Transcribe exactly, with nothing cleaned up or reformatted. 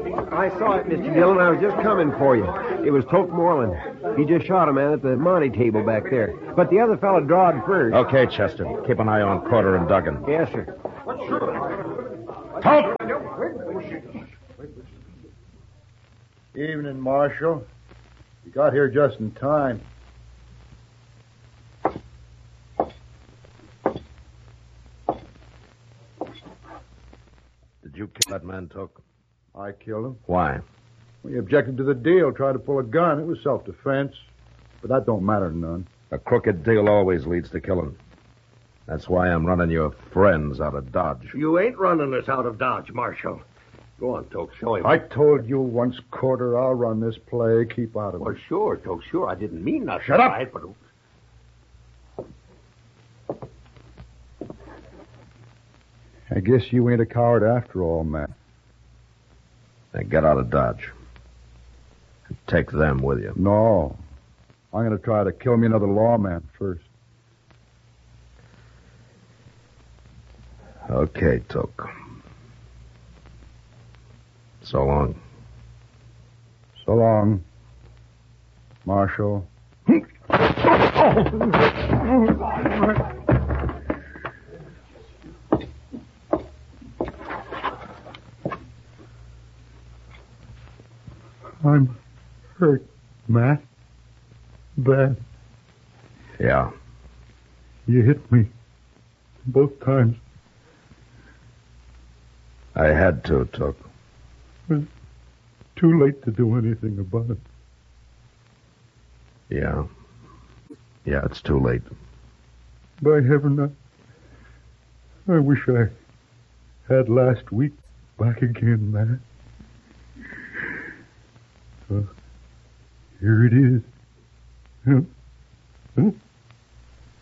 I saw it, Mister Dillon. I was just coming for you. It was Toke Moreland. He just shot a man at the Monte table back there. But the other fellow drawed first. Okay, Chester. Keep an eye on Corder and Duggan. Yes, sir. Toke! Evening, Marshal. You got here just in time. Did you kill that man, Toke? I killed him. Why? He objected to the deal, tried to pull a gun. It was self-defense. But that don't matter none. A crooked deal always leads to killing. That's why I'm running your friends out of Dodge. You ain't running us out of Dodge, Marshal. Go on, Toke, show him. I told you once, Corder, I'll run this play. Keep out of it. Well, sure, Toke, sure. I didn't mean nothing. Shut up! Right, but... I guess you ain't a coward after all, Matt. Then get out of Dodge. And take them with you. No. I'm going to try to kill me another lawman first. Okay, Toke. So long. So long, Marshal. I'm hurt, Matt. Bad. Yeah. You hit me both times. I had to, Toke. It was too late to do anything about it. Yeah. Yeah, it's too late. By heaven, I, I wish I had last week back again, Matt. Uh, here it is. Huh? Huh?